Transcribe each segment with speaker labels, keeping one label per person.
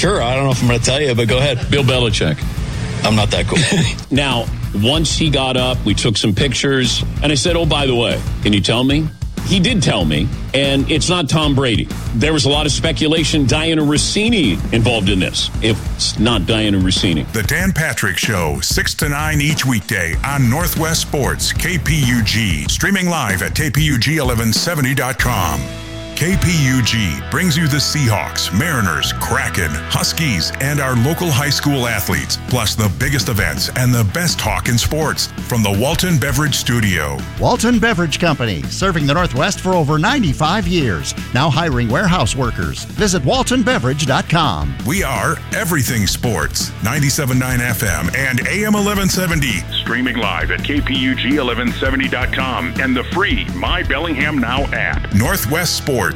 Speaker 1: Sure, I don't know if I'm going to tell you, but go ahead.
Speaker 2: Bill Belichick.
Speaker 1: I'm not that cool.
Speaker 2: Now, once he got up, we took some pictures, and I said, oh, by the way, can you tell me? He did tell me, and it's not Tom Brady. There was a lot of speculation, Diana Rossini involved in this. If it's not Diana Rossini.
Speaker 3: The Dan Patrick Show, 6 to 9 each weekday on Northwest Sports, KPUG. Streaming live at KPUG1170.com. KPUG brings you the Seahawks, Mariners, Kraken, Huskies, and our local high school athletes, plus the biggest events and the best talk in sports from the Walton Beverage Studio.
Speaker 4: Walton Beverage Company, serving the Northwest for over 95 years. Now hiring warehouse workers. Visit waltonbeverage.com.
Speaker 3: We are everything sports, 97.9 FM and AM 1170. Streaming live at KPUG1170.com and the free My Bellingham Now app. Northwest Sports,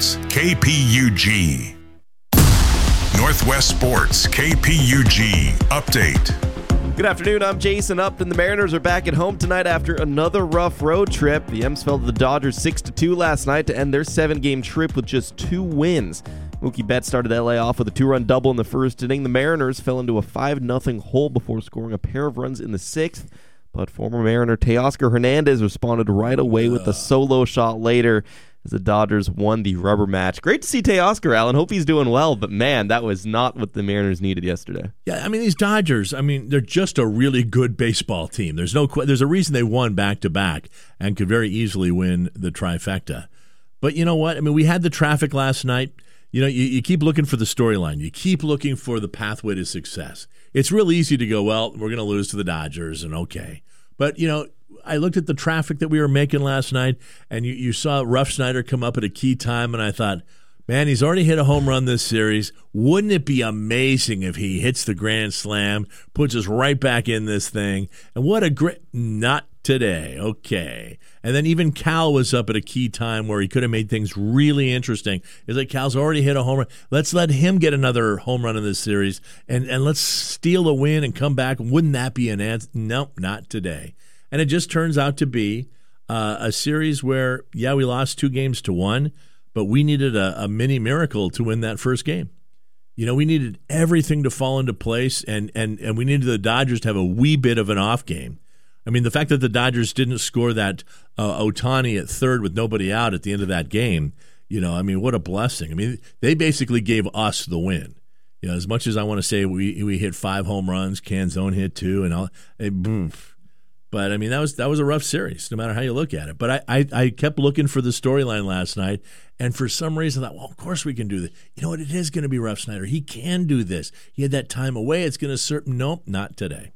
Speaker 3: KPUG. Northwest Sports, KPUG. Update.
Speaker 5: Good afternoon, I'm Jason Upton. The Mariners are back at home tonight after another rough road trip. The M's fell to the Dodgers 6-2 last night to end their 7-game trip with just 2 wins. Mookie Betts started LA off with a 2-run double in the first inning. The Mariners fell into a 5-0 hole before scoring a pair of runs in the 6th. But former Mariner Teoscar Hernandez responded right away with a solo shot later as the Dodgers won the rubber match. Great to see Teoscar, Alan. Hope he's doing well, but man, that was not what the Mariners needed yesterday.
Speaker 6: Yeah, I mean, these Dodgers, they're just a really good baseball team. There's a reason they won back-to-back and could very easily win the trifecta. But you know what? We had the traffic last night. You keep looking for the storyline. You keep looking for the pathway to success. It's real easy to go, well, we're going to lose to the Dodgers, and okay. But, I looked at the traffic that we were making last night, and you saw Ruff Snyder come up at a key time, and I thought, man, he's already hit a home run this series. Wouldn't it be amazing if he hits the grand slam, puts us right back in this thing? And what a great – not today. Okay. And then even Cal was up at a key time where he could have made things really interesting. It's like Cal's already hit a home run. Let's let him get another home run in this series, and let's steal a win and come back. Wouldn't that be an answer? Nope, not today. And it just turns out to be a series where, yeah, we lost 2-1, but we needed a mini miracle to win that first game. We needed everything to fall into place, and we needed the Dodgers to have a wee bit of an off game. The fact that the Dodgers didn't score that Ohtani at third with nobody out at the end of that game, what a blessing. They basically gave us the win. As much as I want to say we hit 5 home runs, Canzone hit 2, and all. But that was a rough series, no matter how you look at it. But I kept looking for the storyline last night, and for some reason I thought, well, of course we can do this. You know what? It is going to be Ruff Snyder. He can do this. He had that time away. It's going to nope, not today.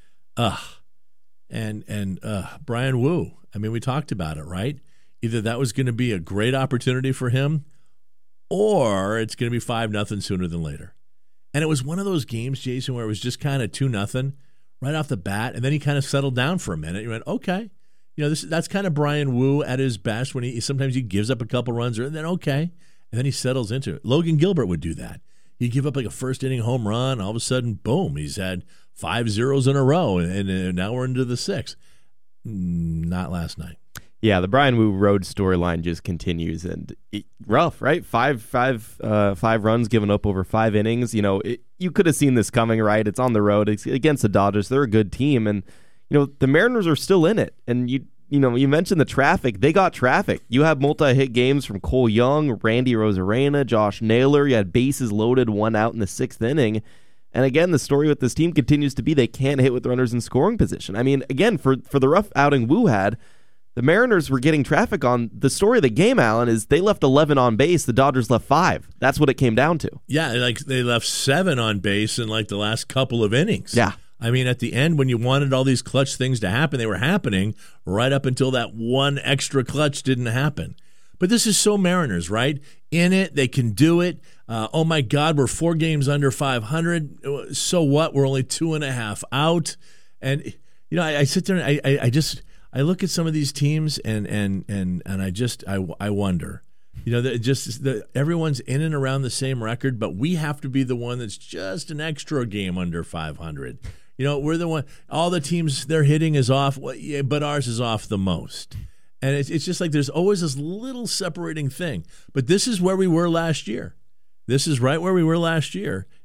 Speaker 6: And Brian Wu. We talked about it, right? Either that was going to be a great opportunity for him, or it's going to be 5-0 sooner than later. And it was one of those games, Jason, where it was just kind of 2-0. Right off the bat, and then he kind of settled down for a minute. You went, okay, that's kind of Brian Wu at his best when sometimes he gives up a couple runs, and then okay, and then he settles into it. Logan Gilbert would do that. He'd give up like a first inning home run, all of a sudden, boom, he's had 5 zeros in a row, and now we're into the 6th. Not last night.
Speaker 5: Yeah, the Brian Wu road storyline just continues, and rough, right? Five runs given up over 5 innings. You could have seen this coming, right? It's on the road. It's against the Dodgers. They're a good team, and the Mariners are still in it. And you mentioned the traffic. They got traffic. You have multi-hit games from Cole Young, Randy Rosarena, Josh Naylor. You had bases loaded, 1 out in the 6th inning. And again, the story with this team continues to be they can't hit with runners in scoring position. Again, for the rough outing Wu had, the Mariners were getting traffic on. The story of the game, Alan, is they left 11 on base. The Dodgers left 5. That's what it came down to.
Speaker 6: Yeah, they left 7 on base in the last couple of innings.
Speaker 5: Yeah.
Speaker 6: At the end, when you wanted all these clutch things to happen, they were happening right up until that one extra clutch didn't happen. But this is so Mariners, right? In it, they can do it. Oh, my God, we're 4 games under 500. So what? We're only 2.5 out. And, I sit there and I look at some of these teams and I wonder, everyone's in and around the same record, but we have to be the one that's just an extra game under 500. We're the one. All the teams they're hitting is off, but ours is off the most. And it's just like there's always this little separating thing. But this is where we were last year. This is right where we were last year.